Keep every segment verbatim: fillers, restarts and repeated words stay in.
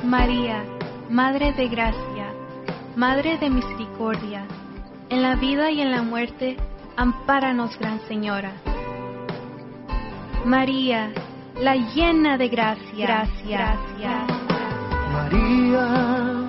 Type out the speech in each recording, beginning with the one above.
María, Madre de Gracia, Madre de Misericordia, en la vida y en la muerte, ampáranos, Gran Señora. María, la llena de gracia, gracia, gracia. María,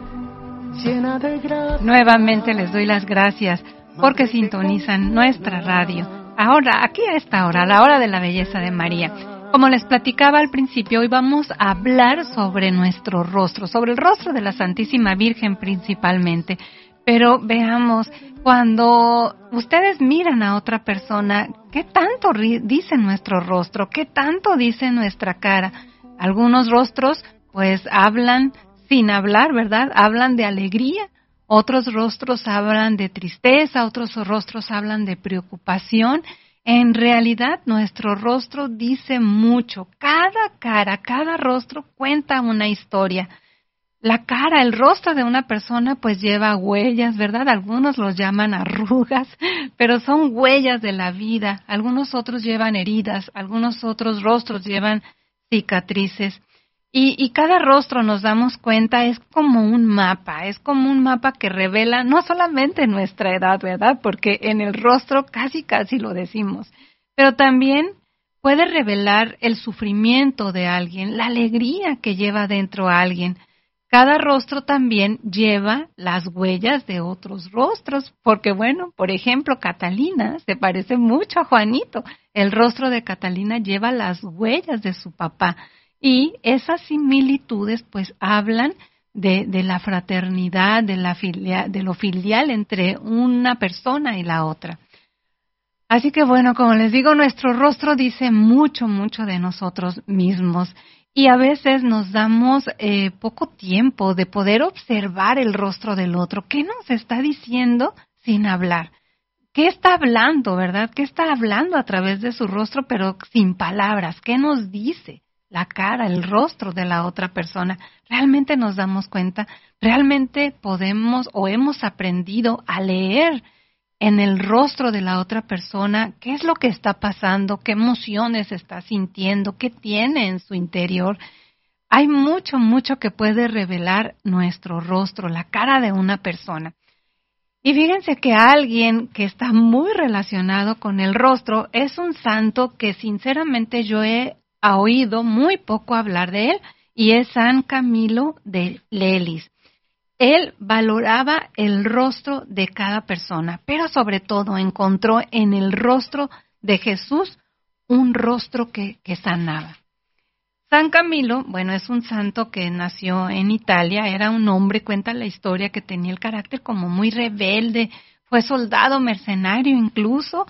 llena de gracia. Nuevamente les doy las gracias porque sintonizan nuestra radio. Ahora, aquí a esta hora, a la hora de la belleza de María. Como les platicaba al principio, hoy vamos a hablar sobre nuestro rostro, sobre el rostro de la Santísima Virgen principalmente. Pero veamos, cuando ustedes miran a otra persona, ¿qué tanto dice nuestro rostro? ¿Qué tanto dice nuestra cara? Algunos rostros, pues, hablan sin hablar, ¿verdad? Hablan de alegría. Otros rostros hablan de tristeza, otros rostros hablan de preocupación. En realidad, nuestro rostro dice mucho. Cada cara, cada rostro cuenta una historia. La cara, el rostro de una persona, pues lleva huellas, ¿verdad? Algunos los llaman arrugas, pero son huellas de la vida. Algunos otros llevan heridas, algunos otros rostros llevan cicatrices. Y, y cada rostro, nos damos cuenta, es como un mapa, es como un mapa que revela no solamente nuestra edad, ¿verdad? Porque en el rostro casi casi lo decimos, pero también puede revelar el sufrimiento de alguien, la alegría que lleva dentro a alguien. Cada rostro también lleva las huellas de otros rostros, porque bueno, por ejemplo, Catalina se parece mucho a Juanito. El rostro de Catalina lleva las huellas de su papá. Y esas similitudes pues hablan de, de la fraternidad, de, la filia, de lo filial entre una persona y la otra. Así que bueno, como les digo, nuestro rostro dice mucho, mucho de nosotros mismos. Y a veces nos damos eh, poco tiempo de poder observar el rostro del otro. ¿Qué nos está diciendo sin hablar? ¿Qué está hablando, verdad? ¿Qué está hablando a través de su rostro, pero sin palabras? ¿Qué nos dice? La cara, el rostro de la otra persona. ¿Realmente nos damos cuenta? ¿Realmente podemos o hemos aprendido a leer en el rostro de la otra persona qué es lo que está pasando, qué emociones está sintiendo, qué tiene en su interior? Hay mucho, mucho que puede revelar nuestro rostro, la cara de una persona. Y fíjense que alguien que está muy relacionado con el rostro es un santo que sinceramente yo he ha oído muy poco hablar de él, y es San Camilo de Lelis. Él valoraba el rostro de cada persona, pero sobre todo encontró en el rostro de Jesús un rostro que, que sanaba. San Camilo, bueno, es un santo que nació en Italia, era un hombre, cuenta la historia, que tenía el carácter como muy rebelde, fue soldado mercenario incluso,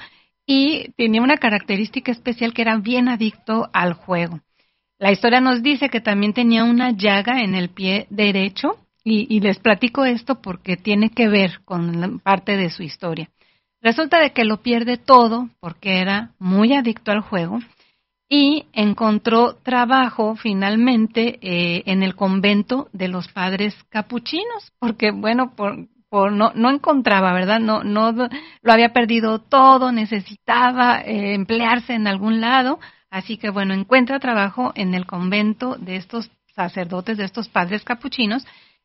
y tenía una característica especial que era bien adicto al juego. La historia nos dice que también tenía una llaga en el pie derecho, y, y les platico esto porque tiene que ver con parte de su historia. Resulta de que lo pierde todo porque era muy adicto al juego y encontró trabajo finalmente eh, en el convento de los padres capuchinos, porque bueno, por... Por no, no encontraba, ¿verdad? No, no lo había perdido todo, necesitaba eh, emplearse en algún lado, así que bueno, encuentra trabajo en el convento de estos sacerdotes, de estos padres capuchinos,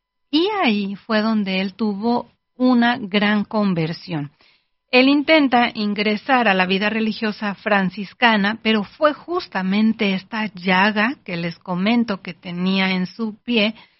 y ahí fue donde él tuvo una gran conversión. Él intenta ingresar a la vida religiosa franciscana, pero fue justamente esta llaga que les comento que tenía en su pie